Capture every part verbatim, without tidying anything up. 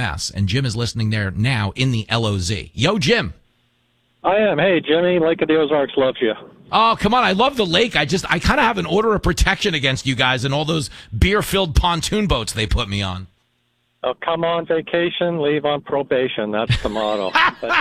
S, and Jim is listening there now in the L O Z. Yo, Jim. I am. Hey, Jimmy, Lake of the Ozarks loves you. Oh, come on. I love the lake. I just, I kind of have an order of protection against you guys and all those beer-filled pontoon boats they put me on. Oh, come on vacation, leave on probation. That's the motto.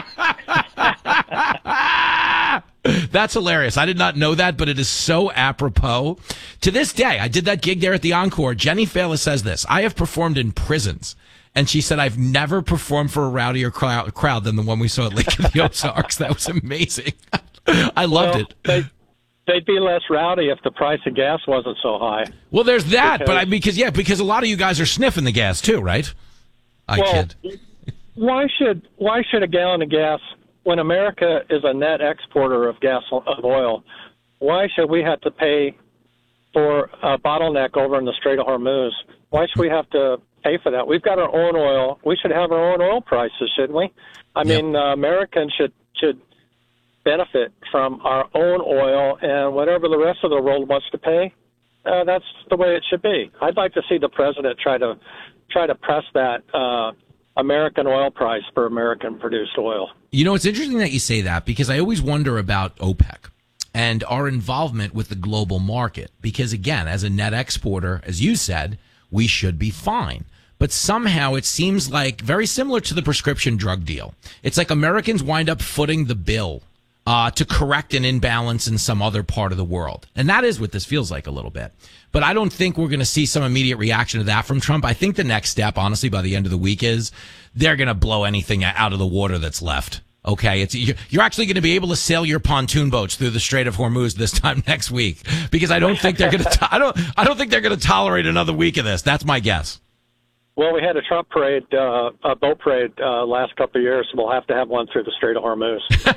That's hilarious. I did not know that, but it is so apropos. To this day, I did that gig there at the Encore. Jenny Fela says this: I have performed in prisons. And she said, I've never performed for a rowdier crowd, crowd than the one we saw at Lake of the Ozarks. That was amazing. I loved well, it. They, they'd be less rowdy if the price of gas wasn't so high. Well, there's that, because, but I because yeah, because a lot of you guys are sniffing the gas too, right? I well, kid. Why should why should a gallon of gas, when America is a net exporter of gas of oil, why should we have to pay for a bottleneck over in the Strait of Hormuz? Why should we have to pay for that? We've got our own oil. We should have our own oil prices, shouldn't we? I yep. mean, uh, Americans should should benefit from our own oil, and whatever the rest of the world wants to pay, uh, that's the way it should be. I'd like to see the president try to try to press that uh, American oil price for American-produced oil. You know, it's interesting that you say that, because I always wonder about OPEC and our involvement with the global market. Because, again, as a net exporter, as you said, we should be fine. But somehow it seems like very similar to the prescription drug deal. It's like Americans wind up footing the bill uh, to correct an imbalance in some other part of the world. And that is what this feels like a little bit. But I don't think we're going to see some immediate reaction to that from Trump. I think the next step, honestly, by the end of the week is they're going to blow anything out of the water that's left. Okay, it's you're actually going to be able to sail your pontoon boats through the Strait of Hormuz this time next week, because I don't think they're going to. I don't. I don't think they're going to tolerate another week of this. That's my guess. Well, we had a Trump parade, uh, a boat parade uh, last couple of years. So we'll have to have one through the Strait of Hormuz.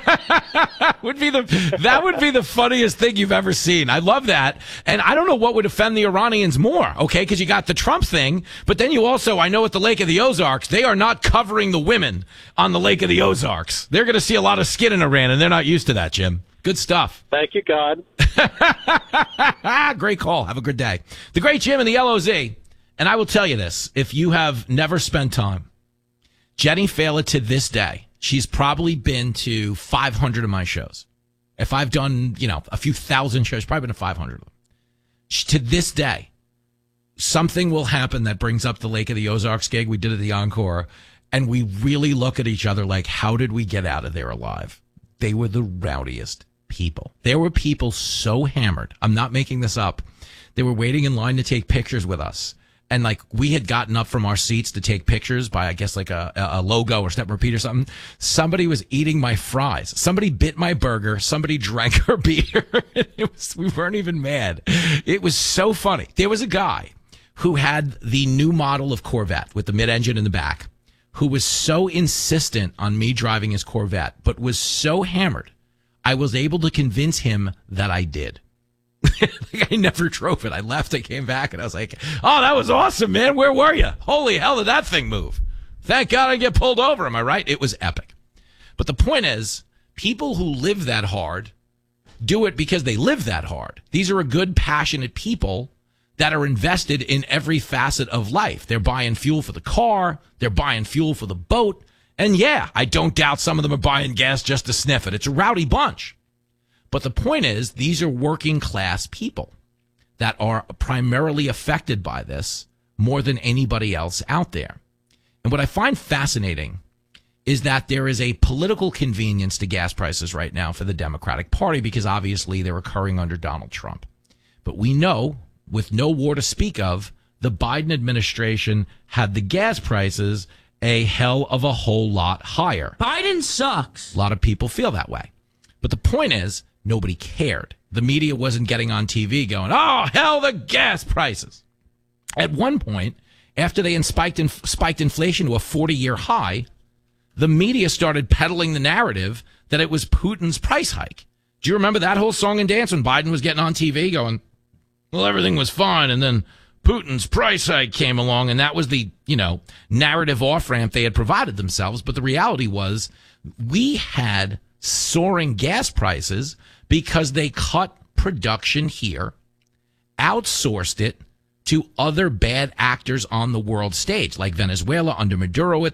would be the that would be the funniest thing you've ever seen. I love that, and I don't know what would offend the Iranians more. Okay, because you got the Trump thing, but then you also, I know at the Lake of the Ozarks, they are not covering the women on the Lake of the Ozarks. They're going to see a lot of skin in Iran, and they're not used to that, Jim. Good stuff. Thank you, God. Great call. Have a good day. The great Jim in the L O Z. And I will tell you this, if you have never spent time, Jenny Fela to this day, she's probably been to five hundred of my shows. If I've done, you know, a few thousand shows, probably been to five hundred of them. She, to this day, something will happen that brings up the Lake of the Ozarks gig we did at the Encore, and we really look at each other like, how did we get out of there alive? They were the rowdiest people. There were people so hammered. I'm not making this up. They were waiting in line to take pictures with us. And like we had gotten up from our seats to take pictures by, I guess, like a, a logo or step repeat or something. Somebody was eating my fries. Somebody bit my burger. Somebody drank her beer. It was, we weren't even mad. It was so funny. There was a guy who had the new model of Corvette with the mid-engine in the back, who was so insistent on me driving his Corvette, but was so hammered, I was able to convince him that I did. Like I never drove it. I left, I came back, and I was like, oh, that was awesome, man. Where were you? Holy hell, did that thing move? Thank God I get pulled over. Am I right? It was epic. But the point is, people who live that hard do it because they live that hard. These are a good, passionate people that are invested in every facet of life. They're buying fuel for the car. They're buying fuel for the boat. And yeah, I don't doubt some of them are buying gas just to sniff it. It's a rowdy bunch. But the point is, these are working class people that are primarily affected by this more than anybody else out there. And what I find fascinating is that there is a political convenience to gas prices right now for the Democratic Party, because obviously they're occurring under Donald Trump. But we know, with no war to speak of, the Biden administration had the gas prices a hell of a whole lot higher. Biden sucks. A lot of people feel that way. But the point is, nobody cared. The media wasn't getting on T V going, oh, hell, the gas prices. At one point, after they spiked, in, spiked inflation to a forty-year high, the media started peddling the narrative that it was Putin's price hike. Do you remember that whole song and dance when Biden was getting on T V going, well, everything was fine, and then Putin's price hike came along, and that was the, you know, narrative off-ramp they had provided themselves. But the reality was we had soaring gas prices because they cut production here, outsourced it to other bad actors on the world stage, like Venezuela under Maduro at